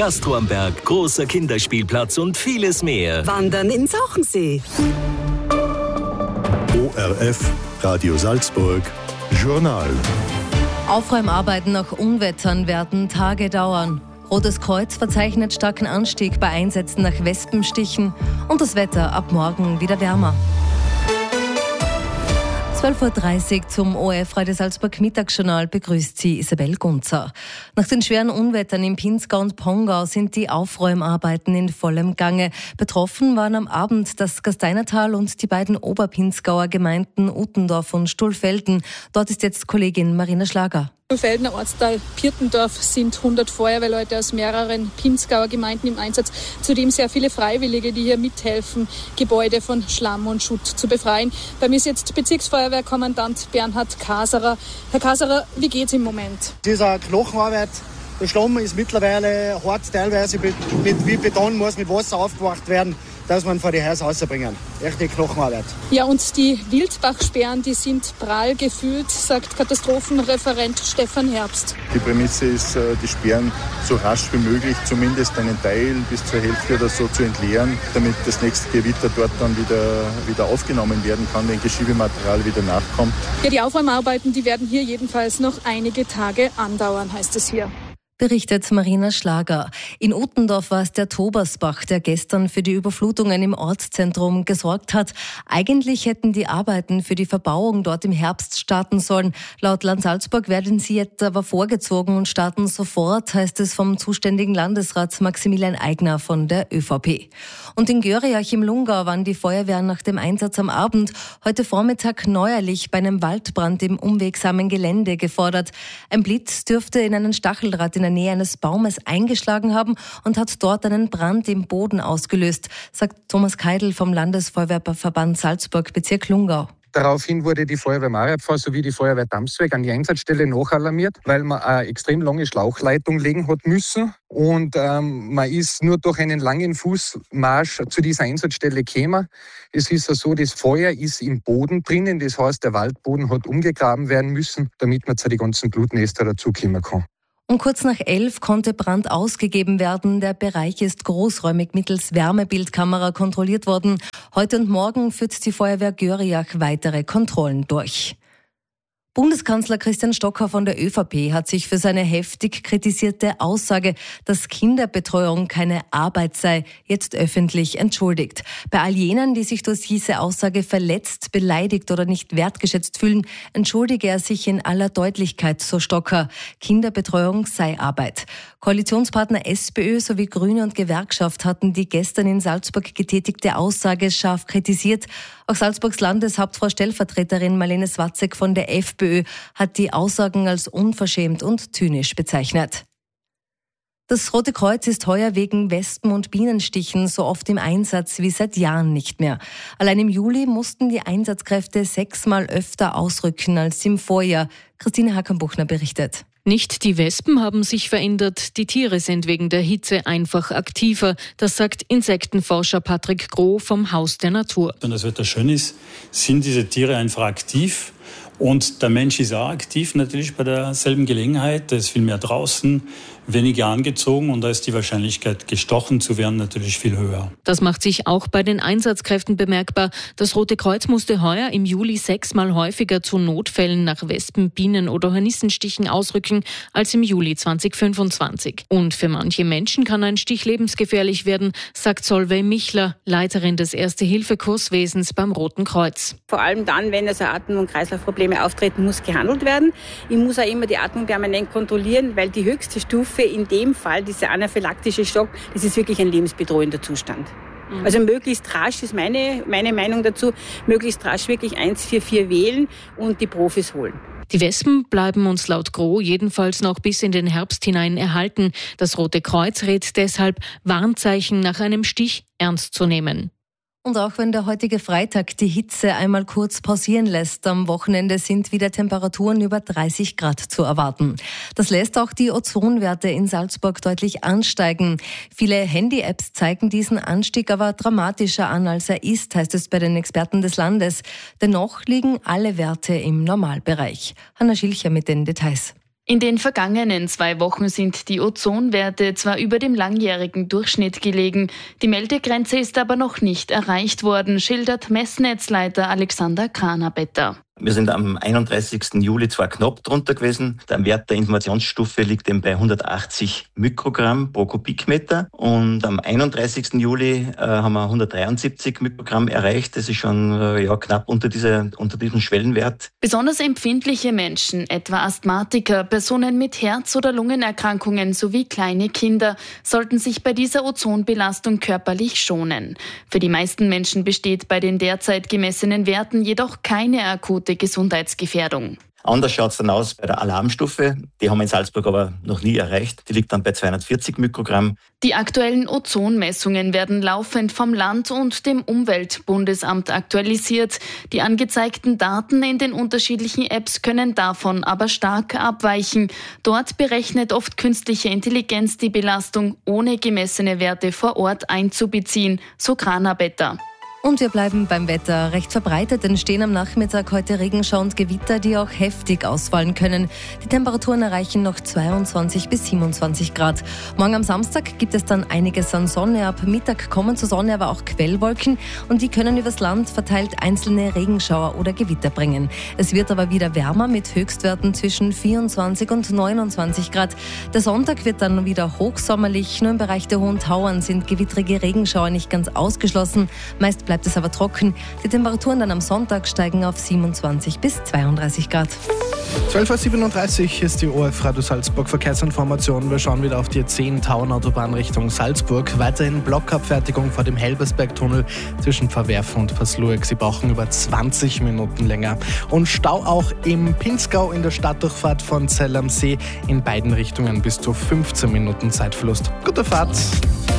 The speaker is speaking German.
Gastro am Berg, großer Kinderspielplatz und vieles mehr. Wandern in Sauchensee. ORF, Radio Salzburg, Journal. Aufräumarbeiten nach Unwettern werden Tage dauern. Rotes Kreuz verzeichnet starken Anstieg bei Einsätzen nach Wespenstichen und das Wetter ab morgen wieder wärmer. 12.30 Uhr zum ORF Radio Salzburg Mittagsjournal begrüßt sie Isabel Gunzer. Nach den schweren Unwettern im Pinzgau und Pongau sind die Aufräumarbeiten in vollem Gange. Betroffen waren am Abend das Gasteinertal und die beiden Oberpinzgauer Gemeinden Uttendorf und Stulfelden. Dort ist jetzt Kollegin Marina Schlager. Im Stulfeldener Ortsteil Pirtendorf sind 100 Feuerwehrleute aus mehreren Pinzgauer Gemeinden im Einsatz. Zudem sehr viele Freiwillige, die hier mithelfen, Gebäude von Schlamm und Schutt zu befreien. Bei mir ist jetzt Bezirksfeuerwehrkommandant Bernhard Kaserer. Herr Kaserer, wie geht's im Moment? Es ist eine Knochenarbeit. Der Schlamm ist mittlerweile hart, teilweise wie Beton muss mit Wasser aufgewacht werden, dass man vor die Häuser rausbringen. Echte Knochenarbeit. Ja, und die Wildbachsperren, die sind prall gefüllt, sagt Katastrophenreferent Stefan Herbst. Die Prämisse ist, die Sperren so rasch wie möglich, zumindest einen Teil bis zur Hälfte oder so zu entleeren, damit das nächste Gewitter dort dann wieder aufgenommen werden kann, wenn Geschiebematerial wieder nachkommt. Ja, die Aufräumarbeiten, die werden hier jedenfalls noch einige Tage andauern, heißt es hier. Berichtet Marina Schlager. In Uttendorf war es der Tobersbach, der gestern für die Überflutungen im Ortszentrum gesorgt hat. Eigentlich hätten die Arbeiten für die Verbauung dort im Herbst starten sollen. Laut Land Salzburg werden sie jetzt aber vorgezogen und starten sofort, heißt es vom zuständigen Landesrat Maximilian Eigner von der ÖVP. Und in Göriach im Lungau waren die Feuerwehren nach dem Einsatz am Abend heute Vormittag neuerlich bei einem Waldbrand im unwegsamen Gelände gefordert. Ein Blitz dürfte in einen Stacheldraht in der Nähe eines Baumes eingeschlagen haben und hat dort einen Brand im Boden ausgelöst, sagt Thomas Keidl vom Landesfeuerwehrverband Salzburg, Bezirk Lungau. Daraufhin wurde die Feuerwehr Mariapfarr sowie die Feuerwehr Damsweg an die Einsatzstelle nachalarmiert, weil man eine extrem lange Schlauchleitung legen hat müssen. Und man ist nur durch einen langen Fußmarsch zu dieser Einsatzstelle gekommen. Es ist ja so, das Feuer ist im Boden drinnen, das heißt, der Waldboden hat umgegraben werden müssen, damit man zu den ganzen Blutnester dazukommen kann. Um kurz nach 11 konnte Brand ausgegeben werden. Der Bereich ist großräumig mittels Wärmebildkamera kontrolliert worden. Heute und morgen führt die Feuerwehr Göriach weitere Kontrollen durch. Bundeskanzler Christian Stocker von der ÖVP hat sich für seine heftig kritisierte Aussage, dass Kinderbetreuung keine Arbeit sei, jetzt öffentlich entschuldigt. Bei all jenen, die sich durch diese Aussage verletzt, beleidigt oder nicht wertgeschätzt fühlen, entschuldige er sich in aller Deutlichkeit, so Stocker. Kinderbetreuung sei Arbeit. Koalitionspartner SPÖ sowie Grüne und Gewerkschaft hatten die gestern in Salzburg getätigte Aussage scharf kritisiert. Auch Salzburgs Landeshauptfrau Stellvertreterin Marlene Swatzek von der FPÖ hat die Aussagen als unverschämt und zynisch bezeichnet. Das Rote Kreuz ist heuer wegen Wespen- und Bienenstichen so oft im Einsatz wie seit Jahren nicht mehr. Allein im Juli mussten die Einsatzkräfte 6-mal öfter ausrücken als im Vorjahr. Christine Hackenbuchner berichtet. Nicht die Wespen haben sich verändert, die Tiere sind wegen der Hitze einfach aktiver. Das sagt Insektenforscher Patrick Groh vom Haus der Natur. Wenn das Wetter schön ist, sind diese Tiere einfach aktiv. Und der Mensch ist auch aktiv natürlich bei derselben Gelegenheit. Der ist viel mehr draußen, weniger angezogen und da ist die Wahrscheinlichkeit, gestochen zu werden, natürlich viel höher. Das macht sich auch bei den Einsatzkräften bemerkbar. Das Rote Kreuz musste heuer im Juli 6-mal häufiger zu Notfällen nach Wespen-, Bienen- oder Hornissenstichen ausrücken als im Juli 2025. Und für manche Menschen kann ein Stich lebensgefährlich werden, sagt Solveig Michler, Leiterin des Erste-Hilfe-Kurswesens beim Roten Kreuz. Vor allem dann, wenn also Atem- und Kreislaufprobleme auftreten, muss gehandelt werden. Ich muss auch immer die Atmung permanent kontrollieren, weil die höchste Stufe in dem Fall, dieser anaphylaktische Schock, das ist wirklich ein lebensbedrohender Zustand. Also möglichst rasch ist meine Meinung dazu, möglichst rasch wirklich 144 wählen und die Profis holen. Die Wespen bleiben uns laut Groh jedenfalls noch bis in den Herbst hinein erhalten. Das Rote Kreuz rät deshalb, Warnzeichen nach einem Stich ernst zu nehmen. Und auch wenn der heutige Freitag die Hitze einmal kurz pausieren lässt, am Wochenende sind wieder Temperaturen über 30 Grad zu erwarten. Das lässt auch die Ozonwerte in Salzburg deutlich ansteigen. Viele Handy-Apps zeigen diesen Anstieg aber dramatischer an, als er ist, heißt es bei den Experten des Landes. Dennoch liegen alle Werte im Normalbereich. Hanna Schilcher mit den Details. In den vergangenen 2 Wochen sind die Ozonwerte zwar über dem langjährigen Durchschnitt gelegen, die Meldegrenze ist aber noch nicht erreicht worden, schildert Messnetzleiter Alexander Kranerbetter. Wir sind am 31. Juli zwar knapp drunter gewesen. Der Wert der Informationsstufe liegt eben bei 180 Mikrogramm pro Kubikmeter. Und am 31. Juli haben wir 173 Mikrogramm erreicht. Das ist schon knapp unter diesem Schwellenwert. Besonders empfindliche Menschen, etwa Asthmatiker, Personen mit Herz- oder Lungenerkrankungen sowie kleine Kinder, sollten sich bei dieser Ozonbelastung körperlich schonen. Für die meisten Menschen besteht bei den derzeit gemessenen Werten jedoch keine akute Gesundheitsgefährdung. Anders schaut es dann aus bei der Alarmstufe. Die haben wir in Salzburg aber noch nie erreicht. Die liegt dann bei 240 Mikrogramm. Die aktuellen Ozonmessungen werden laufend vom Land und dem Umweltbundesamt aktualisiert. Die angezeigten Daten in den unterschiedlichen Apps können davon aber stark abweichen. Dort berechnet oft künstliche Intelligenz die Belastung, ohne gemessene Werte vor Ort einzubeziehen, so Kranerbetter. Und wir bleiben beim Wetter. Recht verbreitet entstehen am Nachmittag heute Regenschauer und Gewitter, die auch heftig ausfallen können. Die Temperaturen erreichen noch 22 bis 27 Grad. Morgen am Samstag gibt es dann einiges an Sonne. Ab Mittag kommen zur Sonne aber auch Quellwolken und die können übers Land verteilt einzelne Regenschauer oder Gewitter bringen. Es wird aber wieder wärmer mit Höchstwerten zwischen 24 und 29 Grad. Der Sonntag wird dann wieder hochsommerlich. Nur im Bereich der Hohen Tauern sind gewittrige Regenschauer nicht ganz ausgeschlossen. Meist bleibt es aber trocken. Die Temperaturen dann am Sonntag steigen auf 27 bis 32 Grad. 12.37 Uhr ist die ORF Radio Salzburg Verkehrsinformation. Wir schauen wieder auf die 10 Tauernautobahn Richtung Salzburg. Weiterhin Blockabfertigung vor dem Helbersbergtunnel zwischen Verwerfen und Paslueck. Sie brauchen über 20 Minuten länger. Und Stau auch im Pinzgau in der Stadtdurchfahrt von Zell am See. In beiden Richtungen bis zu 15 Minuten Zeitverlust. Gute Fahrt!